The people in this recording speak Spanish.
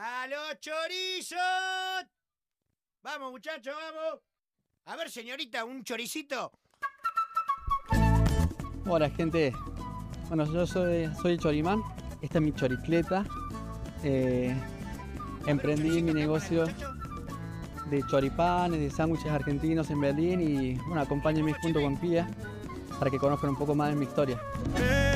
¡A los chorizos! Vamos, muchachos, vamos. A ver, señorita, un choricito. Hola, gente. Bueno, yo soy Chorimán. Esta es mi choricleta. Emprendí mi negocio de choripanes, de sándwiches argentinos en Berlín y bueno, acompáñenme junto con Pía para que conozcan un poco más de mi historia.